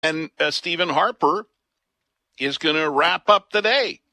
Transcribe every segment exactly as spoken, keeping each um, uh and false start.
And uh, Stephen Harper is going to wrap up the day.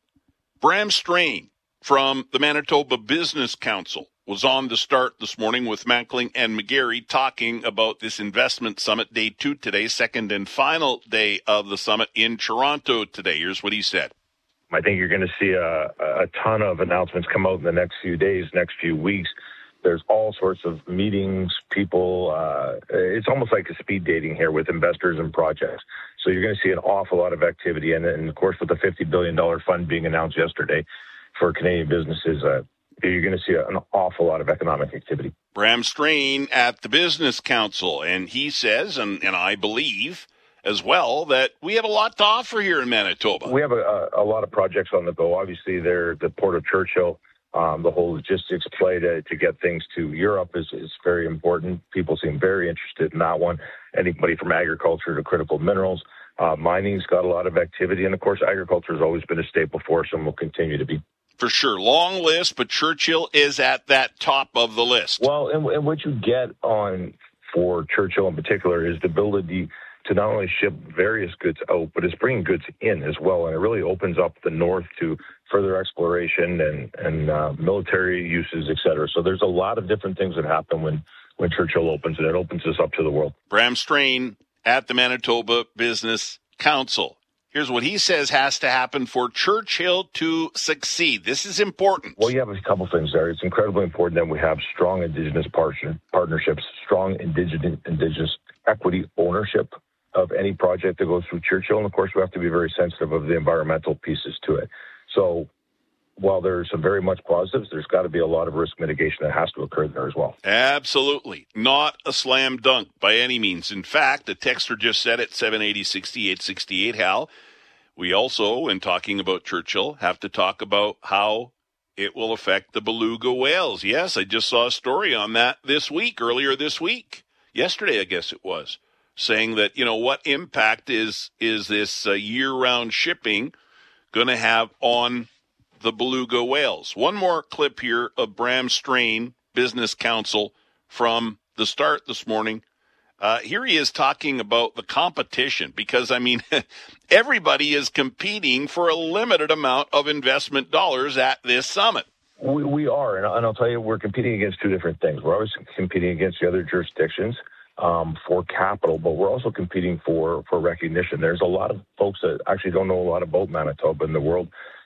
Bram Strain from the Manitoba Business Council was on the start this morning with Mackling and McGarry talking about this investment summit, day two today, second and final day of the summit in Toronto today. Here's what he said. I think you're going to see a, a ton of announcements come out in the next few days, next few weeks. There's all sorts of meetings, people. Uh, it's almost like a speed dating here with investors and projects. So you're going to see an awful lot of activity. And, and of course, with the fifty billion dollars fund being announced yesterday for Canadian businesses, uh, you're going to see an awful lot of economic activity. Bram Strain at the Business Council, and he says, and, and I believe as well, that we have a lot to offer here in Manitoba. We have a, a lot of projects on the go. Obviously, they're the Port of Churchill. Um, the whole logistics play to, to get things to Europe is, is very important. People seem very interested in that one. Anybody from agriculture to critical minerals. Uh, mining's got a lot of activity. And, of course, agriculture has always been a staple for us and will continue to be. For sure. Long list, but Churchill is at that top of the list. Well, and, and what you get on for Churchill in particular is the ability to not only ship various goods out, but it's bringing goods in as well. And it really opens up the north to further exploration and, and uh, military uses, et cetera. So there's a lot of different things that happen when, when Churchill opens, and it opens us up to the world. Bram Strain at the Manitoba Business Council. Here's what he says has to happen for Churchill to succeed. This is important. Well, you have a couple things there. It's incredibly important that we have strong Indigenous partner, partnerships, strong Indigenous, indigenous equity ownership of any project that goes through Churchill. And, of course, we have to be very sensitive of the environmental pieces to it. So while there's some very much positives, there's got to be a lot of risk mitigation that has to occur there as well. Absolutely. Not a slam dunk by any means. In fact, the texter just said it, seven eighty, sixty-eight sixty-eight, Hal. We also, in talking about Churchill, have to talk about how it will affect the beluga whales. Yes, I just saw a story on that this week, earlier this week. Yesterday, I guess it was. Saying that, you know, what impact is is this uh, year-round shipping going to have on the beluga whales? One more clip here of Bram Strain, Business Council, from the start this morning. Uh, here he is talking about the competition because, I mean, everybody is competing for a limited amount of investment dollars at this summit. We, we are, and I'll tell you, we're competing against two different things. We're always competing against the other jurisdictions Um, for capital, but we're also competing for, for recognition. There's a lot of folks that actually don't know a lot about Manitoba in the world,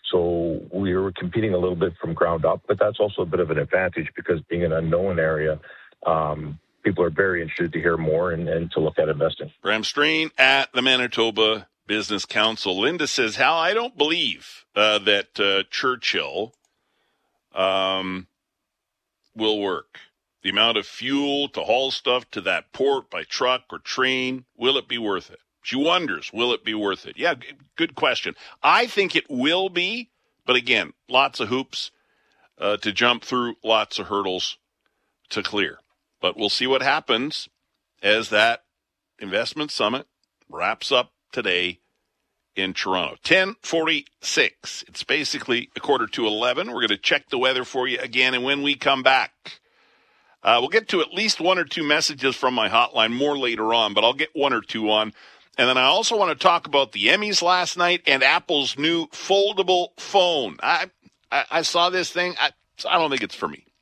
so we're competing a little bit from ground up, but that's also a bit of an advantage because being an unknown area, um, people are very interested to hear more and, and to look at investing. Bram Strain at the Manitoba Business Council. Linda says, Hal, I don't believe uh, that uh, Churchill um, will work. The amount of fuel to haul stuff to that port by truck or train, will it be worth it? She wonders, will it be worth it? Yeah, good question. I think it will be, but again, lots of hoops uh, to jump through, lots of hurdles to clear. But we'll see what happens as that investment summit wraps up today in Toronto. ten forty-six. It's basically a quarter to eleven. We're going to check the weather for you again, and when we come back, Uh, we'll get to at least one or two messages from my hotline, more later on, but I'll get one or two on. And then I also want to talk about the Emmys last night and Apple's new foldable phone. I I, I saw this thing. I, I don't think it's for me.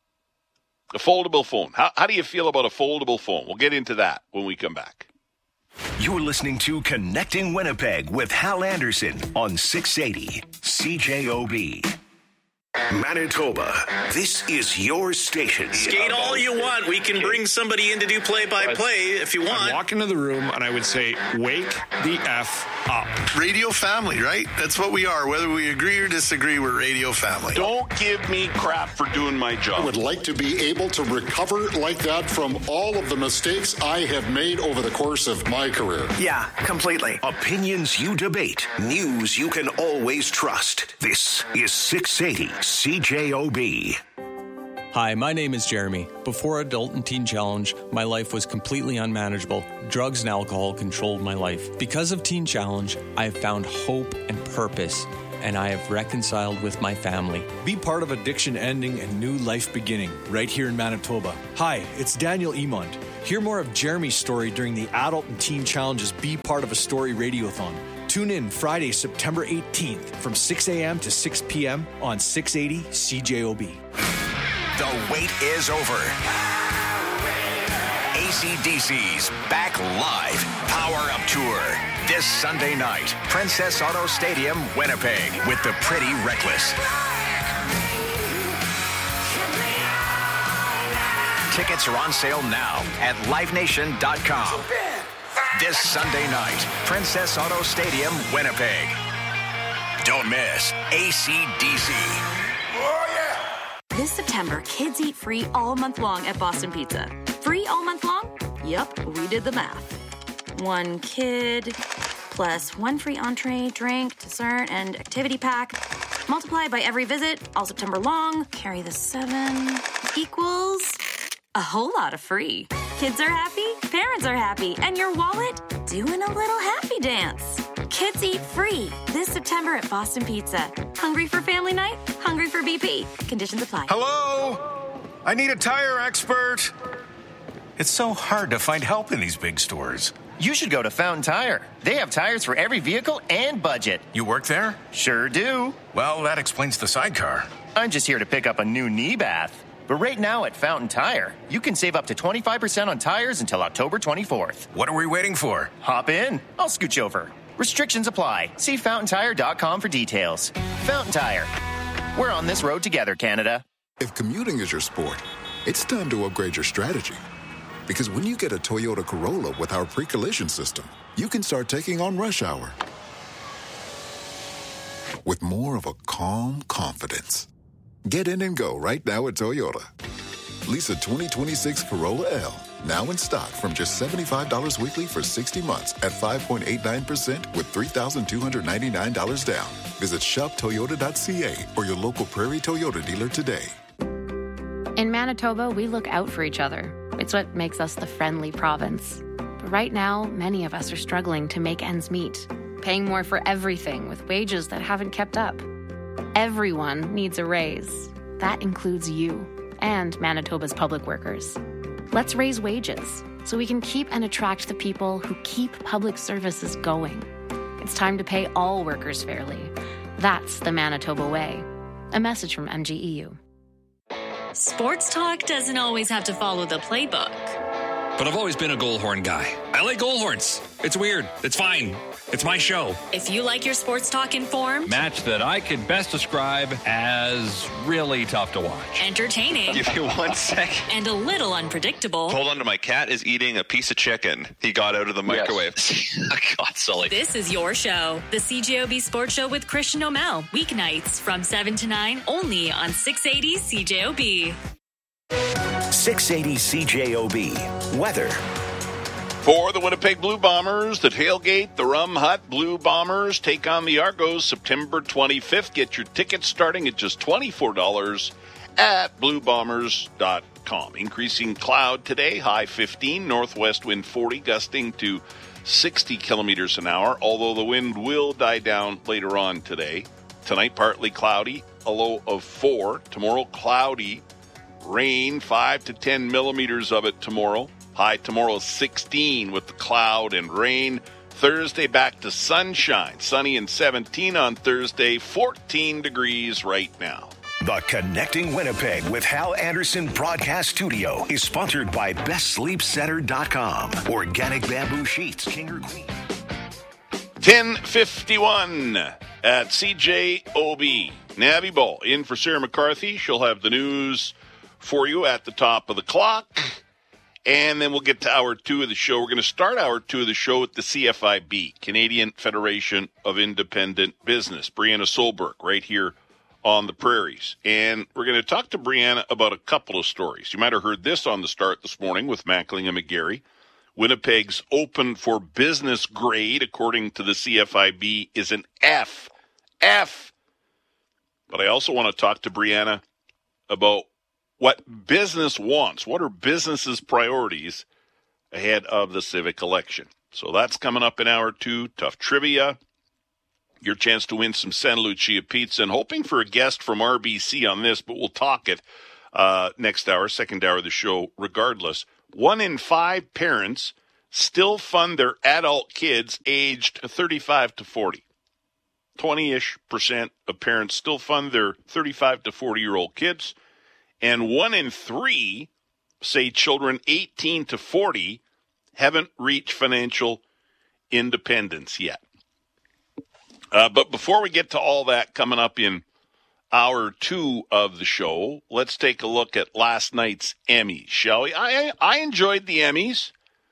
A foldable phone. How, how do you feel about a foldable phone? We'll get into that when we come back. You're listening to Connecting Winnipeg with Hal Anderson on six eighty C J O B. Manitoba, this is your station. Skate all you want. We can bring somebody in to do play-by-play if you want. I'd walk into the room and I would say, wake the F up. Radio family, right? That's what we are. Whether we agree or disagree, we're radio family. Don't give me crap for doing my job. I would like to be able to recover like that from all of the mistakes I have made over the course of my career. Yeah, completely. Opinions you debate. News you can always trust. This is six eighty C J O B. Hi, my name is Jeremy. Before Adult and Teen Challenge, my life was completely unmanageable. Drugs and alcohol controlled my life. Because of Teen Challenge, I have found hope and purpose, and I have reconciled with my family. Be part of addiction ending and new life beginning right here in Manitoba. Hi, it's Daniel Emond. Hear more of Jeremy's story during the Adult and Teen Challenge's Be Part of a Story Radiothon. Tune in Friday, September eighteenth from six a.m. to six p.m. on six eighty C J O B. The wait is over. A C D C's back live Power Up Tour. This Sunday night, Princess Auto Stadium, Winnipeg, with the Pretty Reckless. Tickets are on sale now at live nation dot com. This Sunday night, Princess Auto Stadium, Winnipeg. Don't miss A C D C. Oh, yeah! This September, kids eat free all month long at Boston Pizza. Free all month long? Yep, we did the math. One kid plus one free entree, drink, dessert, and activity pack. Multiply by every visit, all September long. Carry the seven equals a whole lot of free. Kids are happy, parents are happy, and your wallet doing a little happy dance. Kids eat free this September at Boston Pizza. Hungry for family night? Hungry for B P. Conditions apply. Hello? I need a tire expert. It's so hard to find help in these big stores. You should go to Fountain Tire. They have tires for every vehicle and budget. You work there? Sure do. Well, that explains the sidecar. I'm just here to pick up a new knee bath. But right now at Fountain Tire, you can save up to twenty-five percent on tires until October twenty-fourth. What are we waiting for? Hop in. I'll scooch over. Restrictions apply. See fountain tire dot com for details. Fountain Tire. We're on this road together, Canada. If commuting is your sport, it's time to upgrade your strategy. Because when you get a Toyota Corolla with our pre-collision system, you can start taking on rush hour with more of a calm confidence. Get in and go right now at Toyota. Lease a twenty twenty-six Corolla L, now in stock from just seventy-five dollars weekly for sixty months at five point eight nine percent with three thousand two hundred ninety-nine dollars down. Visit shop toyota dot c a or your local Prairie Toyota dealer today. In Manitoba, we look out for each other. It's what makes us the friendly province. But right now, many of us are struggling to make ends meet, paying more for everything with wages that haven't kept up. Everyone needs a raise. That includes you and Manitoba's public workers. Let's raise wages so we can keep and attract the people who keep public services going. It's time to pay all workers fairly. That's the Manitoba way. A message from M G E U. Sports talk doesn't always have to follow the playbook. But I've always been a goalhorn guy. I like goalhorns. It's weird. It's fine. It's my show. If you like your sports talk informed, match that I could best describe as really tough to watch. Entertaining. Give you one second. And a little unpredictable. Hold on to my cat is eating a piece of chicken he got out of the microwave. Yes. God, Sully. This is your show. The C J O B Sports Show with Christian O'Mell. Weeknights from seven to nine only on six eighty C J O B. six eighty C J O B. Weather. For the Winnipeg Blue Bombers, the tailgate, the Rum Hut Blue Bombers take on the Argos September twenty-fifth. Get your tickets starting at just twenty-four dollars at blue bombers dot com. Increasing cloud today, high fifteen, northwest wind forty, gusting to sixty kilometers an hour, although the wind will die down later on today. Tonight, partly cloudy, a low of four. Tomorrow, cloudy, rain, five to ten millimeters of it tomorrow. High tomorrow, sixteen with the cloud and rain. Thursday, back to sunshine. Sunny and seventeen on Thursday, fourteen degrees right now. The Connecting Winnipeg with Hal Anderson Broadcast Studio is sponsored by best sleep center dot com. Organic bamboo sheets, king or queen. ten fifty-one at C J O B. Navy Ball in for Sarah McCarthy. She'll have the news for you at the top of the clock. And then we'll get to hour two of the show. We're going to start hour two of the show with the C F I B, Canadian Federation of Independent Business. Brianna Solberg right here on the prairies. And we're going to talk to Brianna about a couple of stories. You might have heard this on the start this morning with Mackling and McGarry. Winnipeg's open for business grade, according to the C F I B, is an F. F. But I also want to talk to Brianna about what business wants. What are businesses' priorities ahead of the civic election? So that's coming up in hour two. Tough trivia. Your chance to win some Santa Lucia pizza. And hoping for a guest from R B C on this, but we'll talk it uh, next hour, second hour of the show regardless. one in five parents still fund their adult kids aged thirty-five to forty. twenty-ish percent of parents still fund their thirty-five to forty-year-old kids. And one in three say children eighteen to forty haven't reached financial independence yet. Uh, but before we get to all that coming up in hour two of the show, let's take a look at last night's Emmys, shall we? I I enjoyed the Emmys.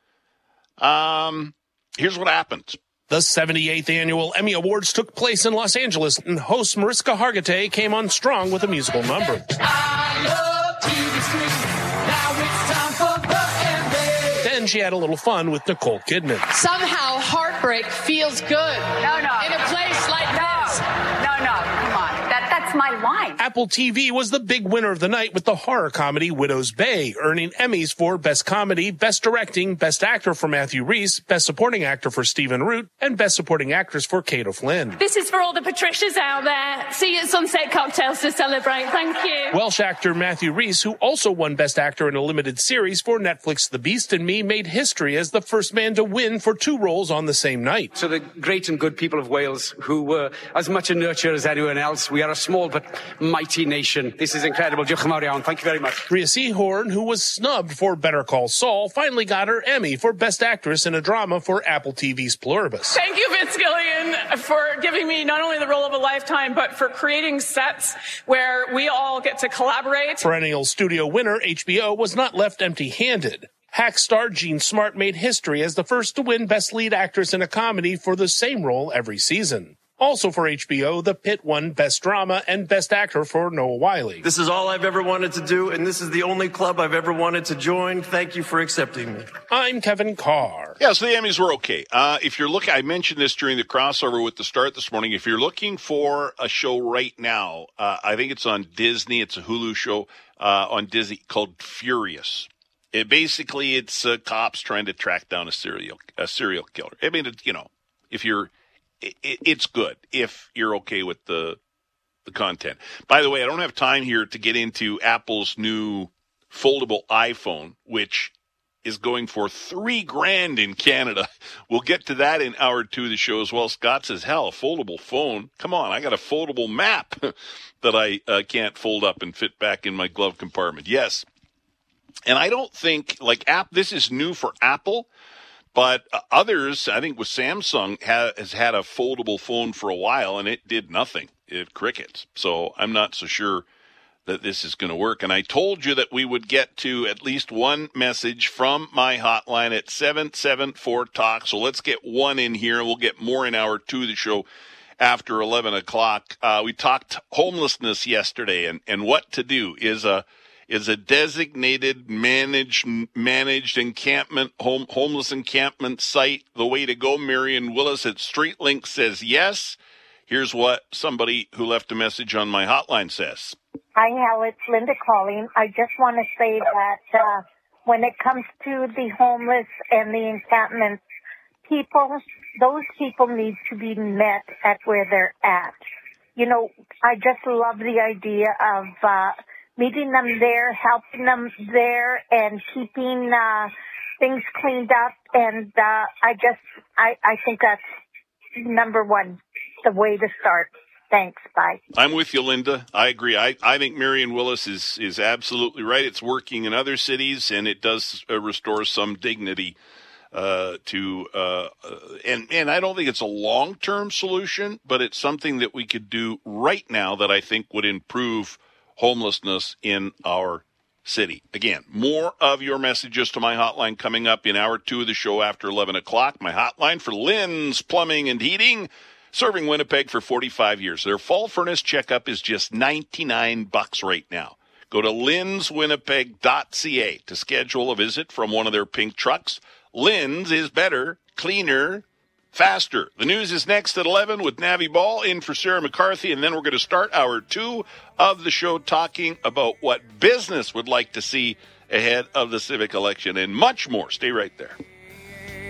Um, here's what happened. The seventy-eighth Annual Emmy Awards took place in Los Angeles, and host Mariska Hargitay came on strong with a musical number. I love T V screen. Now it's time for the Emmy. Then she had a little fun with Nicole Kidman. Somehow heartbreak feels good. No, no. In a place like no. this. No, no, come on. That, that's my line. Apple T V was the big winner of the night with the horror comedy Widow's Bay, earning Emmys for Best Comedy, Best Directing, Best Actor for Matthew Rhys, Best Supporting Actor for Stephen Root, and Best Supporting Actress for Kate O'Flynn. This is for all the Patricias out there. See you at Sunset Cocktails to celebrate. Thank you. Welsh actor Matthew Rhys, who also won Best Actor in a limited series for Netflix The Beast and Me, made history as the first man to win for two roles on the same night. To the great and good people of Wales, who were as much a nurture as anyone else, we are a small but mighty nation. This is incredible. Diolch yn fawr iawn. Thank you very much. Rhea Seehorn, who was snubbed for Better Call Saul, finally got her Emmy for Best Actress in a Drama for Apple T V's Pluribus. Thank you, Vince Gilligan, for giving me not only the role of a lifetime, but for creating sets where we all get to collaborate. Perennial studio winner H B O was not left empty-handed. Hack star Jean Smart made history as the first to win Best Lead Actress in a Comedy for the same role every season. Also for H B O, The Pit won Best Drama and Best Actor for Noah Wyle. This is all I've ever wanted to do, and this is the only club I've ever wanted to join. Thank you for accepting me. I'm Kevin Carr. Yeah, so the Emmys were okay. Uh, if you're looking, I mentioned this during the crossover with the start this morning. If you're looking for a show right now, uh, I think it's on Disney. It's a Hulu show uh, on Disney called Furious. It basically, it's uh, cops trying to track down a serial a serial killer. I mean, it, you know, if you're it's good if you're okay with the the content. By the way, I don't have time here to get into Apple's new foldable iPhone, which is going for three grand in Canada. We'll get to that in hour two of the show as well. Scott says, hell, a foldable phone? Come on, I got a foldable map that I uh, can't fold up and fit back in my glove compartment. Yes. And I don't think, like, app. this is new for Apple. But uh, others, I think with Samsung, ha- has had a foldable phone for a while, and it did nothing. It crickets. So I'm not so sure that this is going to work. And I told you that we would get to at least one message from my hotline at seven seven four talk. So let's get one in here, and we'll get more in hour two of the show after eleven o'clock. Uh, we talked homelessness yesterday, and, and what to do is a is a designated managed managed encampment, home, homeless encampment site the way to go? Marion Willis at StreetLink says yes. Here's what somebody who left a message on my hotline says. Hi, Hal. It's Linda calling. I just want to say that uh, when it comes to the homeless and the encampments, people, those people need to be met at where they're at. You know, I just love the idea of uh, meeting them there, helping them there, and keeping uh, things cleaned up. And uh, I just, I, I think that's number one, the way to start. Thanks. Bye. I'm with you, Linda. I agree. I, I think Marion Willis is, is absolutely right. It's working in other cities, and it does uh, restore some dignity uh, to, uh, uh, and, and I don't think it's a long-term solution, but it's something that we could do right now that I think would improve homelessness in our city. Again, more of your messages to my hotline coming up in hour two of the show after eleven o'clock. My hotline for Lynn's Plumbing and Heating, serving Winnipeg for forty-five years. Their fall furnace checkup is just ninety-nine bucks right now. Go to lyns winnipeg dot c a to schedule a visit from one of their pink trucks. Lynn's is better, cleaner, faster. The news is next at eleven with Navi Ball in for Sarah McCarthy, and then we're going to start hour two of the show talking about what business would like to see ahead of the civic election and much more. Stay right there.